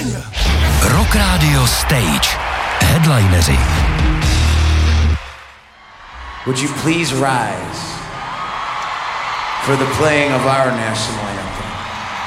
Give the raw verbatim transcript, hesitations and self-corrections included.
Rock Radio Stage. Headlineři. Would you please rise for the playing of our national anthem?